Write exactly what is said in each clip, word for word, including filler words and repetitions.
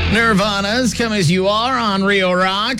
Nirvana's Come As You Are on Rio Rock.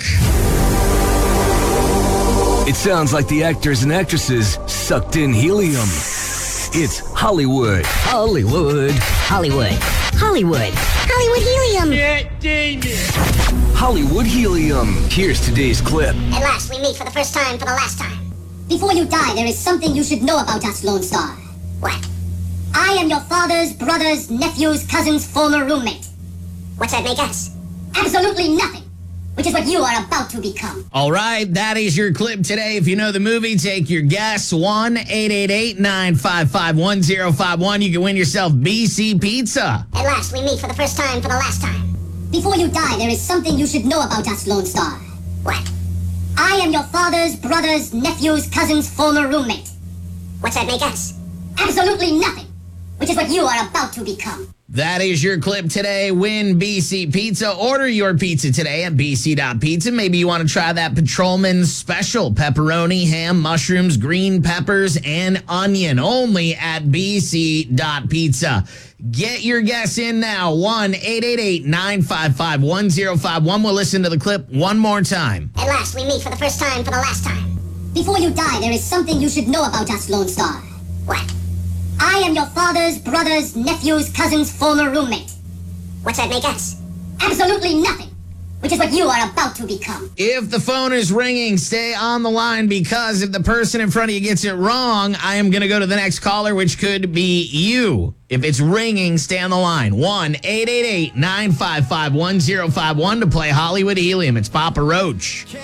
It sounds like the actors and actresses sucked in helium. It's Hollywood. Hollywood. Hollywood. Hollywood. Hollywood helium. Yeah, genius. Hollywood helium. Here's today's clip. At last, we meet for the first time for the last time. Before you die, there is something you should know about us, Lone Star. What? I am your father's brother's nephew's cousin's former roommate. What's that make us? Absolutely nothing. Which is what you are about to become. All right, that is your clip today. If you know the movie, take your guess. one eight eight eight, nine five five, one zero five one. You can win yourself B C Pizza. At last, we meet for the first time for the last time. Before you die, there is something you should know about us, Lone Star. What? I am your father's brother's nephew's cousin's former roommate. What's that make us? Absolutely nothing. Which is what you are about to become. That is your clip today. Win B C Pizza. Order your pizza today at b c dot pizza. Maybe you want to try that Patrolman Special. Pepperoni, ham, mushrooms, green peppers, and onion. Only at b c dot pizza. Get your guess in now. one eight eight eight, nine five five, one zero five one. We'll listen to the clip one more time. At last, we meet for the first time for the last time. Before you die, there is something you should know about us, Lone Star. What? I am your father's brother's nephew's cousin's former roommate. What's that make us? Absolutely nothing. Which is what you are about to become. If the phone is ringing, stay on the line, because if the person in front of you gets it wrong, I am going to go to the next caller, which could be you. If it's ringing, stay on the line. one eight eight eight, nine five five, one zero five one to play Hollywood Helium. It's Papa Roach.